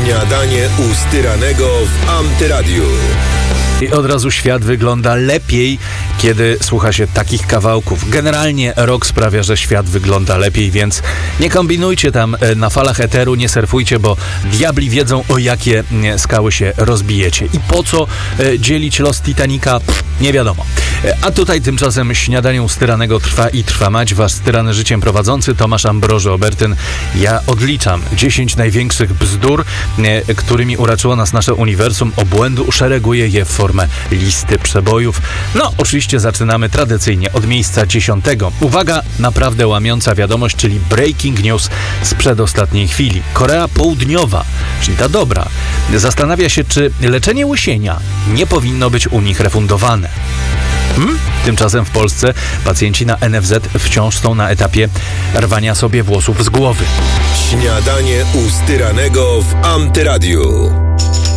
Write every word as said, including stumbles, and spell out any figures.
Śniadanie u Styranego w Antyradiu. I od razu świat wygląda lepiej, kiedy słucha się takich kawałków. Generalnie rock sprawia, że świat wygląda lepiej, więc nie kombinujcie tam na falach eteru, nie surfujcie, bo diabli wiedzą, o jakie skały się rozbijecie. I po co dzielić los Titanica? Pff, nie wiadomo. A tutaj tymczasem śniadanie u Styranego trwa i trwa mać. Wasz styrany życiem prowadzący Tomasz Ambroży Obertyn. Ja odliczam dziesięć największych bzdur, którymi uraczyło nas nasze uniwersum obłędu. Szereguję je w formę listy przebojów. No, oczywiście zaczynamy tradycyjnie od miejsca dziesiątego. Uwaga, naprawdę łamiąca wiadomość, czyli breaking news z przedostatniej chwili. Korea Południowa, czyli ta dobra, zastanawia się, czy leczenie łysienia nie powinno być u nich refundowane. Hmm? Tymczasem w Polsce pacjenci na N F Z wciąż są na etapie rwania sobie włosów z głowy. Śniadanie u Styranego w Antyradiu.